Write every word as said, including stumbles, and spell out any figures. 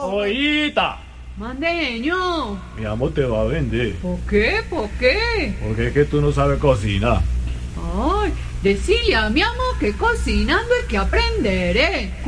Oíta, Mande, ño. mi amor te va a vender. ¿Por qué? ¿Por qué? Porque es que tú no sabes cocinar. Ay, decile a mi amor que cocinando es que aprenderé.